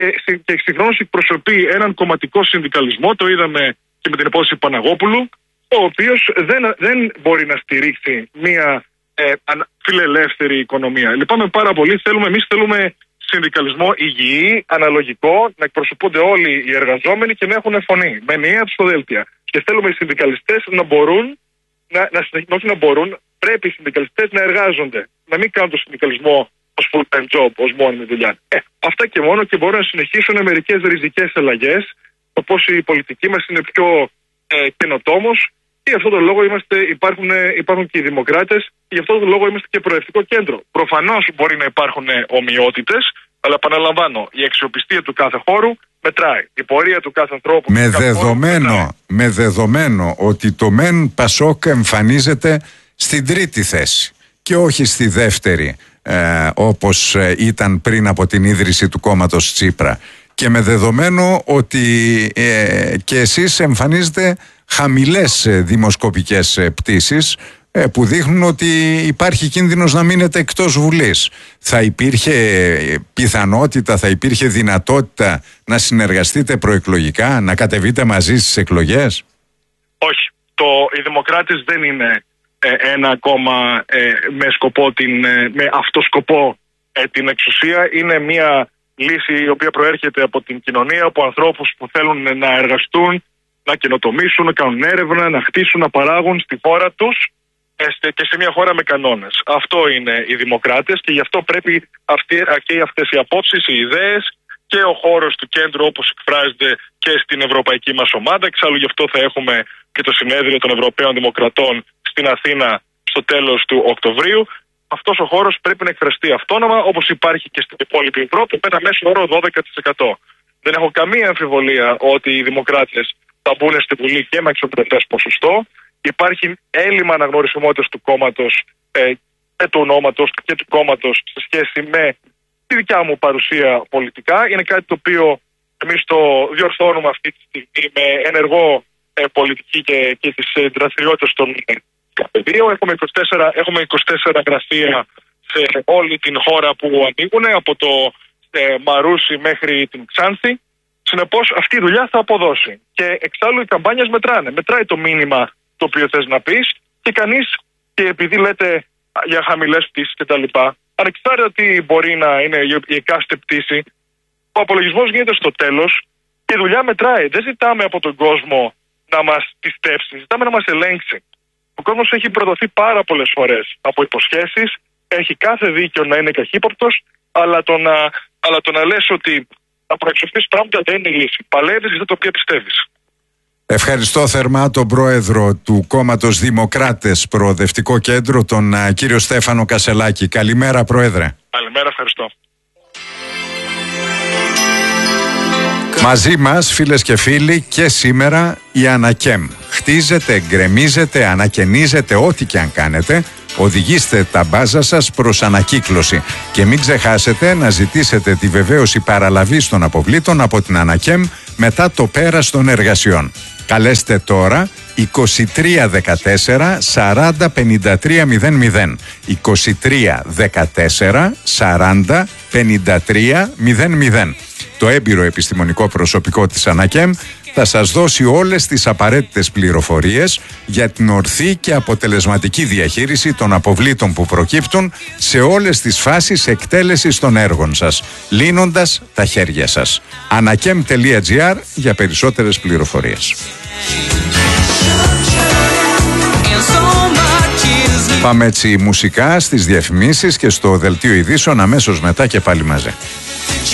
και συγχρόνως εκπροσωπεί έναν κομματικό συνδικαλισμό, το είδαμε και με την υπόθεση Παναγόπουλου, ο οποίος δεν μπορεί να στηρίξει μια φιλελεύθερη οικονομία. Λυπάμαι πάρα πολύ. Εμείς θέλουμε συνδικαλισμό υγιή, αναλογικό, να εκπροσωπούνται όλοι οι εργαζόμενοι και να έχουν φωνή, με ενιαία ψηφοδέλτια. Και θέλουμε οι συνδικαλιστές να μπορούν, όχι να μπορούν, πρέπει οι συνδικαλιστές να εργάζονται. Να μην κάνουν το συνδικαλισμό ως full-time job, ως μόνιμη δουλειά. Αυτά και μόνο, και μπορούν να συνεχίσουν μερικές ριζικές αλλαγές, όπως η πολιτική μας είναι πιο καινοτόμος. Και γι' αυτόν τον λόγο υπάρχουν και οι δημοκράτες, και γι' αυτόν τον λόγο είμαστε και προοδευτικό κέντρο. Προφανώς μπορεί να υπάρχουν ομοιότητες, αλλά επαναλαμβάνω, η αξιοπιστία του κάθε χώρου μετράει. Η πορεία του κάθε ανθρώπου. Με δεδομένο ότι το ΜΕΝ Πασόκ εμφανίζεται στην τρίτη θέση και όχι στη δεύτερη, όπως ήταν πριν από την ίδρυση του κόμματος Τσίπρα. Και με δεδομένο ότι και εσείς εμφανίζετε χαμηλές δημοσκοπικές πτήσεις που δείχνουν ότι υπάρχει κίνδυνος να μείνετε εκτός Βουλής. Θα υπήρχε πιθανότητα, θα υπήρχε δυνατότητα να συνεργαστείτε προεκλογικά, να κατεβείτε μαζί στις εκλογές? Όχι. Οι Δημοκράτες δεν είναι ένα κόμμα με αυτό σκοπό την εξουσία. Είναι μια λύση η οποία προέρχεται από την κοινωνία, από ανθρώπους που θέλουν να εργαστούν, να καινοτομήσουν, να κάνουν έρευνα, να χτίσουν, να παράγουν στη χώρα τους και σε μια χώρα με κανόνες. Αυτό είναι οι Δημοκράτες, και γι' αυτό πρέπει αυτές οι απόψεις, οι ιδέες και ο χώρος του κέντρου, όπως εκφράζεται και στην ευρωπαϊκή μας ομάδα. Εξάλλου γι' αυτό θα έχουμε και το συνέδριο των Ευρωπαίων Δημοκρατών στην Αθήνα στο τέλος του Οκτωβρίου. Αυτός ο χώρος πρέπει να εκφραστεί αυτόνομα, όπως υπάρχει και στην υπόλοιπη Ευρώπη, με ένα μέσο όρο 12%. Δεν έχω καμία αμφιβολία ότι οι Δημοκράτες θα μπουν στη Βουλή και με αξιοπρεπές ποσοστό. Υπάρχει έλλειμμα αναγνωρισιμότητας του κόμματος και του ονόματος και του κόμματος σε σχέση με τη δικιά μου παρουσία πολιτικά. Είναι κάτι το οποίο εμείς το διορθώνουμε αυτή τη στιγμή με ενεργό πολιτική και τις δραστηριότητες των πεδίων. Έχουμε 24 γραφεία σε όλη την χώρα που ανοίγουν, από το Μαρούσι μέχρι την Ξάνθη. Συνεπώς αυτή η δουλειά θα αποδώσει. Και εξάλλου οι καμπάνιες μετράνε. Μετράει το μήνυμα το οποίο θες να πεις, και κανείς, και επειδή λέτε για χαμηλές πτήσεις κτλ., ανεξάρτητα τι μπορεί να είναι η εκάστοτε πτήση, ο απολογισμός γίνεται στο τέλος και η δουλειά μετράει. Δεν ζητάμε από τον κόσμο να μας πιστέψει, ζητάμε να μας ελέγξει. Ο κόσμος έχει προδοθεί πάρα πολλές φορές από υποσχέσεις, έχει κάθε δίκιο να είναι καχύποπτος, αλλά το να λες ότι να προεξοφθείς πράγματα δεν είναι η λύση. Παλεύεις για το οποίο πιστεύεις. Ευχαριστώ θερμά τον πρόεδρο του κόμματος Δημοκράτες Προοδευτικό Κέντρο, τον κύριο Στέφανο Κασελάκη. Καλημέρα, πρόεδρε. Καλημέρα, ευχαριστώ. Μαζί μας, φίλες και φίλοι, και σήμερα η Ανακέμ. Χτίζετε, γκρεμίζετε, ανακαινίζετε, ό,τι και αν κάνετε, οδηγήστε τα μπάζα σας προς ανακύκλωση. Και μην ξεχάσετε να ζητήσετε τη βεβαίωση παραλαβής των αποβλήτων από την Ανακέμ μετά το πέρας των εργασιών. Καλέστε τώρα 2314 40 53 00. 2314 40 53 00. Το έμπειρο επιστημονικό προσωπικό της Ανακέμ θα σας δώσει όλες τις απαραίτητες πληροφορίες για την ορθή και αποτελεσματική διαχείριση των αποβλήτων που προκύπτουν σε όλες τις φάσεις εκτέλεσης των έργων σας, λύνοντας τα χέρια σας. Anakem.gr για περισσότερες πληροφορίες. Πάμε έτσι μουσικά στις διαφημίσεις και στο δελτίο ειδήσεων αμέσως μετά, και πάλι μαζί.